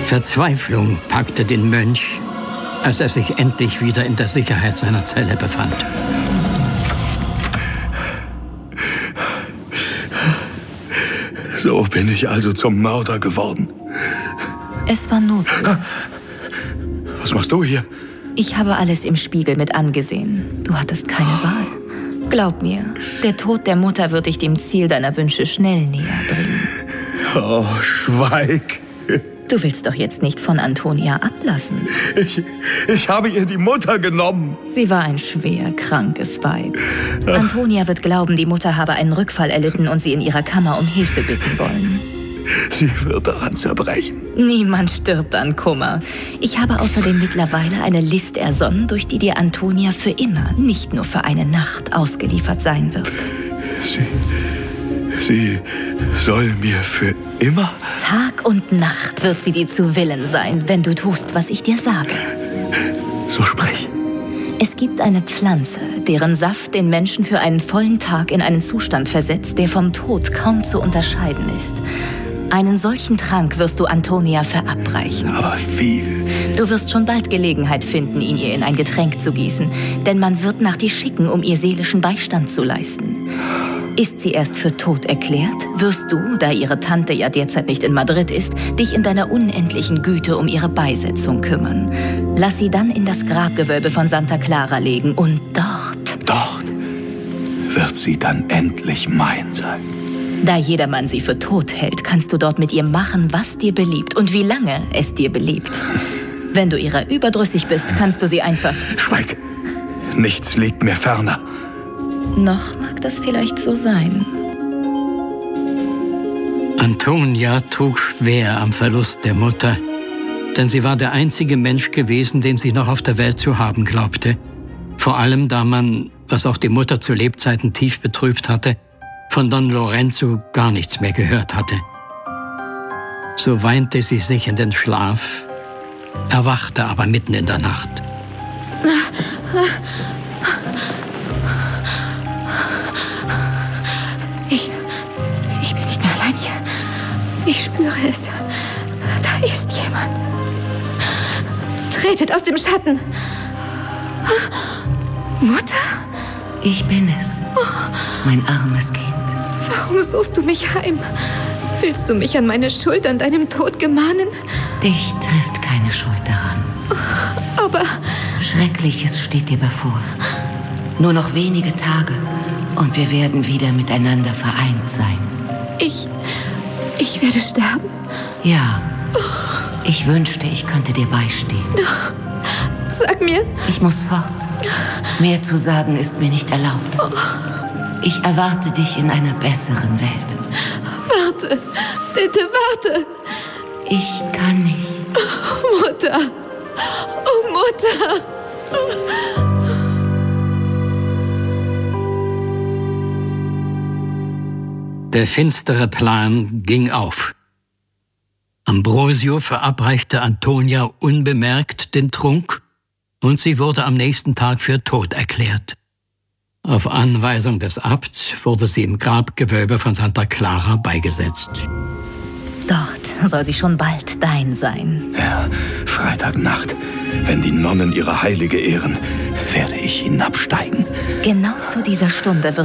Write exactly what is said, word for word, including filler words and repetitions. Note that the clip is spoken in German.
Verzweiflung packte den Mönch, als er sich endlich wieder in der Sicherheit seiner Zelle befand. So bin ich also zum Mörder geworden. Es war notwendig. Was machst du hier? Ich habe alles im Spiegel mit angesehen. Du hattest keine Wahl. Glaub mir, der Tod der Mutter wird dich dem Ziel deiner Wünsche schnell näher bringen. Oh, schweig. Du willst doch jetzt nicht von Antonia ablassen. Ich, ich habe ihr die Mutter genommen. Sie war ein schwer krankes Weib. Antonia wird glauben, die Mutter habe einen Rückfall erlitten und sie in ihrer Kammer um Hilfe bitten wollen. Sie wird daran zerbrechen. Niemand stirbt an Kummer. Ich habe außerdem mittlerweile eine List ersonnen, durch die dir Antonia für immer, nicht nur für eine Nacht, ausgeliefert sein wird. Sie... Sie soll mir für immer... Tag und Nacht wird sie dir zu Willen sein, wenn du tust, was ich dir sage. So sprich. Es gibt eine Pflanze, deren Saft den Menschen für einen vollen Tag in einen Zustand versetzt, der vom Tod kaum zu unterscheiden ist. Einen solchen Trank wirst du Antonia verabreichen. Aber wie? Du wirst schon bald Gelegenheit finden, ihn ihr in ein Getränk zu gießen, denn man wird nach dir schicken, um ihr seelischen Beistand zu leisten. Ist sie erst für tot erklärt, wirst du, da ihre Tante ja derzeit nicht in Madrid ist, dich in deiner unendlichen Güte um ihre Beisetzung kümmern. Lass sie dann in das Grabgewölbe von Santa Clara legen und dort... Dort wird sie dann endlich mein sein. Da jedermann sie für tot hält, kannst du dort mit ihr machen, was dir beliebt und wie lange es dir beliebt. Wenn du ihrer überdrüssig bist, kannst du sie einfach... Schweig! Nichts liegt mir ferner. Noch mag das vielleicht so sein. Antonia trug schwer am Verlust der Mutter, denn sie war der einzige Mensch gewesen, den sie noch auf der Welt zu haben glaubte. Vor allem, da man, was auch die Mutter zu Lebzeiten tief betrübt hatte, von Don Lorenzo gar nichts mehr gehört hatte. So weinte sie sich in den Schlaf, erwachte aber mitten in der Nacht. Ich, ich bin nicht mehr allein hier. Ich spüre es. Da ist jemand. Tretet aus dem Schatten. Mutter? Ich bin es. Mein armes Kind. Warum suchst du mich heim? Willst du mich an meine Schuld, an deinem Tod gemahnen? Dich trifft keine Schuld daran. Aber... Schreckliches steht dir bevor. Nur noch wenige Tage und wir werden wieder miteinander vereint sein. Ich... ich werde sterben? Ja. Ich wünschte, ich könnte dir beistehen. Sag mir... Ich muss fort. Mehr zu sagen ist mir nicht erlaubt. Ich erwarte dich in einer besseren Welt. Warte, bitte warte. Ich kann nicht. Oh, Mutter. Oh, Mutter. Der finstere Plan ging auf. Ambrosio verabreichte Antonia unbemerkt den Trunk und sie wurde am nächsten Tag für tot erklärt. Auf Anweisung des Abts wurde sie im Grabgewölbe von Santa Clara beigesetzt. Dort soll sie schon bald dein sein. Ja, Freitagnacht, wenn die Nonnen ihre Heilige ehren, werde ich hinabsteigen. Genau zu dieser Stunde wird